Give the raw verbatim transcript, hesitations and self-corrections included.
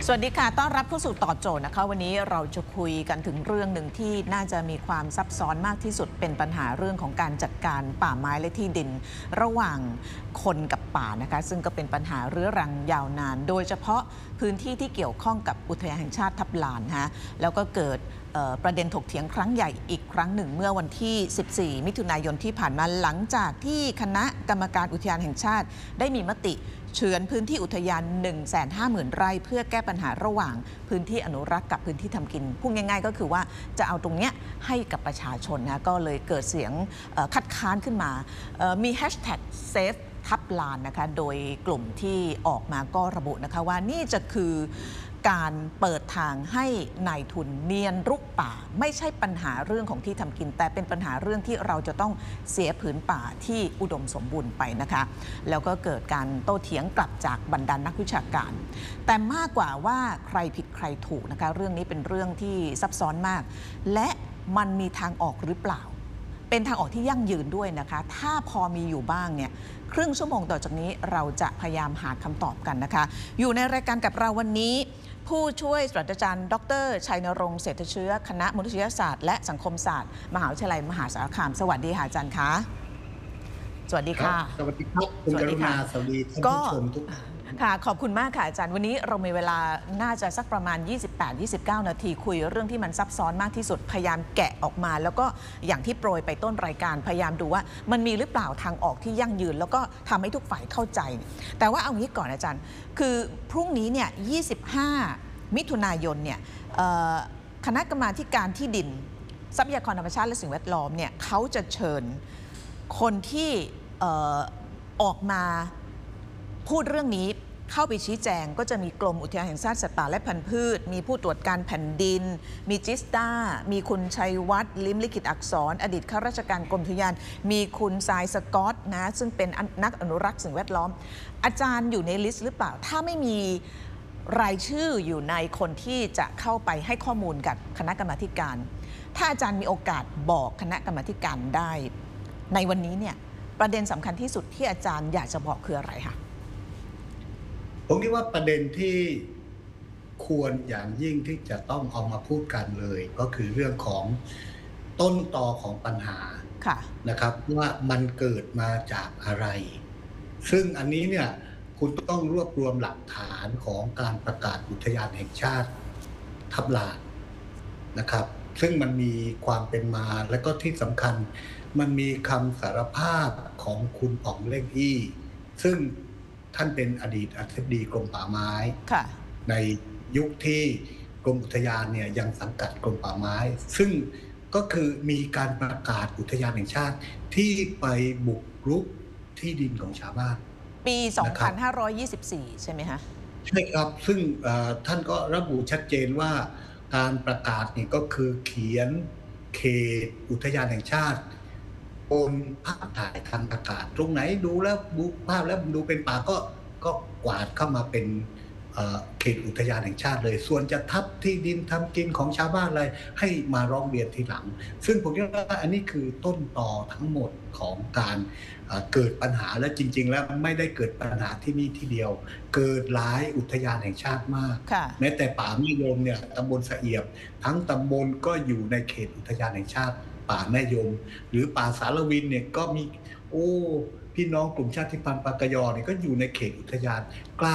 สวัสดีค่ะต้อนรับเข้าสู่ตอบโจทย์นะคะวันนี้เราจะคุยกันถึงเรื่องหนึ่งที่น่าจะมีความซับซ้อนมากที่สุดเป็นปัญหาเรื่องของการจัดการป่าไม้และที่ดินระหว่างคนกับป่านะคะซึ่งก็เป็นปัญหาเรื้อรังยาวนาน โดยเฉพาะพื้นที่ที่เกี่ยวข้องกับอุทยานแห่งชาติทับลานฮะแล้วก็เกิดประเด็นถกเถียงครั้งใหญ่อีกครั้งหนึ่งเมื่อวันที่สิบสี่มิถุนายนที่ผ่านมาหลังจากที่คณะกรรมการอุทยานแห่งชาติได้มีมติเฉือนพื้นที่อุทยาน หนึ่งแสนห้าหมื่น ไร่เพื่อแก้ปัญหาระหว่างพื้นที่อนุรักษ์กับพื้นที่ทำกินพูดง่ายๆก็คือว่าจะเอาตรงเนี้ยให้กับประชาชนนะก็เลยเกิดเสียงคัดค้านขึ้นมามีแฮชแท็กเซฟทับลานนะคะโดยกลุ่มที่ออกมาก็ระบุนะคะว่านี่จะคือการเปิดทางให้นายทุนเนียนรุกป่าไม่ใช่ปัญหาเรื่องของที่ทำกินแต่เป็นปัญหาเรื่องที่เราจะต้องเสียผืนป่าที่อุดมสมบูรณ์ไปนะคะแล้วก็เกิดการโต้เถียงกลับจากบรรดา นักวิชาการแต่มากกว่าว่าใครผิดใครถูกนะคะเรื่องนี้เป็นเรื่องที่ซับซ้อนมากและมันมีทางออกหรือเปล่าเป็นทางออกที่ยั่งยืนด้วยนะคะถ้าพอมีอยู่บ้างเนี่ยครึ่งชั่วโมงต่อจากนี้เราจะพยายามหาคำตอบกันนะคะอยู่ในรายการกับเราวันนี้ผู้ช่วยศาสตราจารย์ดรชัยนรงค์เศรษฐเชื้อคณะมนุษยศาสตร์และสังคมศาสตร์มหาวิทยาลัยมหาสารคามสวัสดีค่ะอาจารย์คะสวัสดีค่ะสวัสดีครับคุณกรุณาสวัสดีท่านผู้ชมทุกท่านค่ะขอบคุณมากค่ะอาจารย์วันนี้เรามีเวลาน่าจะสักประมาณ ยี่สิบแปด ยี่สิบเก้า นาทีคุยเรื่องที่มันซับซ้อนมากที่สุดพยายามแกะออกมาแล้วก็อย่างที่โปรยไปต้นรายการพยายามดูว่ามันมีหรือเปล่าทางออกที่ยั่งยืนแล้วก็ทำให้ทุกฝ่ายเข้าใจแต่ว่าเอางี้ก่อนอาจารย์คือพรุ่งนี้เนี่ยยี่สิบห้ามิถุนายนเนี่ยคณะกรรมาการที่ดินทรัพยากรธรรมชาติและสิ่งแวดล้อมเนี่ยเขาจะเชิญคนที่ออกมาพูดเรื่องนี้เข้าไปชี้แจงก็จะมีกรมอุทยานแห่งชาติสัตว์ป่าและพันธุ์พืชมีผู้ตรวจการแผ่นดินมีจิสตามีคุณชัยวัฒน์ลิ้มลิขิตอักษรอดีตข้าราชการกรมอุทยานมีคุณทรายสกอตนะซึ่งเป็นนักอนุรักษ์สิ่งแวดล้อมอาจารย์อยู่ในลิสต์หรือเปล่าถ้าไม่มีรายชื่ออยู่ในคนที่จะเข้าไปให้ข้อมูลกับคณะกรรมาการถ้าอาจารย์มีโอกาสบอกคณะกรรมาการได้ในวันนี้เนี่ยประเด็นสำคัญที่สุดที่อาจารย์อยากจะบอกคืออะไรคะผมคิดว่าประเด็นที่ควรอย่างยิ่งที่จะต้องเอามาพูดกันเลยก็คือเรื่องของต้นตอของปัญหาะนะครับว่ามันเกิดมาจากอะไรซึ่งอันนี้เนี่ยคุณต้องรวบรวมหลักฐานของการประกาศอุทยานแห่งชาติทับลานนะครับซึ่งมันมีความเป็นมาและก็ที่สำคัญมันมีคำสารภาพของคุณอ๋องเล่งอี้ซึ่งท่านเป็นอดีตอธิบดีกรมป่าไม้ในยุคที่กรมอุทยานเนี่ยยังสังกัดกรมป่าไม้ซึ่งก็คือมีการประกาศอุทยานแห่งชาติที่ไปบุกรุกที่ดินของชาวบ้านปี สองพันห้าร้อยยี่สิบสี่ ใช่ไหมคะใช่ครับซึ่งท่านก็ระบุชัดเจนว่าการประกาศนี่ก็คือเขียนเขตอุทยานแห่งชาติบนภาพถ่ายทางอากาศตรงไหนดูแล้วดูภาพแล้วดูเป็นป่าก็ก็กวาดเข้ามาเป็นเขตอุทยานแห่งชาติเลยส่วนจะทับที่ดินทำกินของชาวบ้านอะไรให้มาร้องเรียนทีหลังซึ่งผมคิดว่าอันนี้คือต้นตอทั้งหมดของการเกิดปัญหาและจริงๆแล้วไม่ได้เกิดปัญหาที่นี่ที่เดียวเกิดหลายอุทยานแห่งชาติมากแม้แต่ป่าแม่ยมเนี่ยตำบลสะเอียบทั้งตำบลก็อยู่ในเขตอุทยานแห่งชาติป่าแม่ยมหรือป่าสารวินเนี่ยก็มีโอ้พี่น้องกลุ่มชาติพันธุ์ปากยอเนี่ยก็อยู่ในเขตอุทยานกล้า